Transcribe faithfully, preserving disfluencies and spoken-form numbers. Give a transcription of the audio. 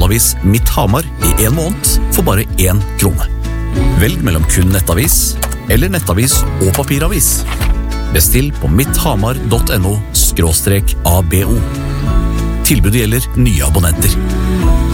lokalavis Mitt Hamar i en måned for bare én krone. Velg mellom kun nettavis eller nettavis og papiravis. Bestill på mitthamar punktum no skråstrek A B O. Tilbudet gjelder nye abonnenter.